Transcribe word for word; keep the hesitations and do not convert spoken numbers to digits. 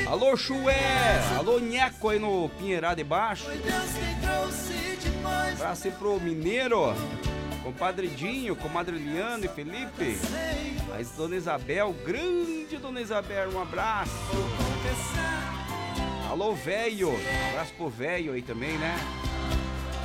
Alô, Chué! Alô, Nheco aí no Pinheirá de Baixo. Abraço aí pro Mineiro, compadre Dinho, comadre Liana e Felipe. Aí, Dona Isabel, grande Dona Isabel, um abraço. Alô, velho, um abraço pro velho aí também, né?